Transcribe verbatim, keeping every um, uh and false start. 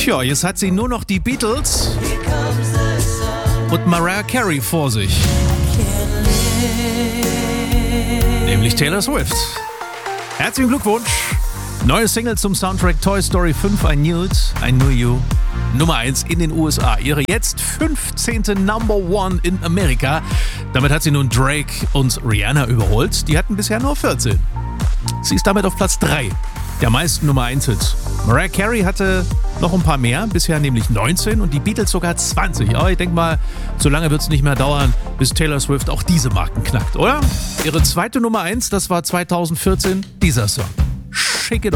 Tja, jetzt hat sie nur noch die Beatles und Mariah Carey vor sich. Nämlich Taylor Swift. Herzlichen Glückwunsch. Neue Single zum Soundtrack Toy Story fünf, I Knew It, I Knew You. Nummer eins in den U S A. Ihre jetzt fünfzehnte Number One in Amerika. Damit hat sie nun Drake und Rihanna überholt. Die hatten bisher nur vierzehn. Sie ist damit auf Platz drei der meisten Nummer eins Hits. Mariah Carey hatte noch ein paar mehr, bisher nämlich neunzehn und die Beatles sogar zwanzig. Aber ich denke mal, so lange wird es nicht mehr dauern, bis Taylor Swift auch diese Marken knackt, oder? Ihre zweite Nummer eins, das war zweitausendvierzehn, dieser Song. Shake It Off.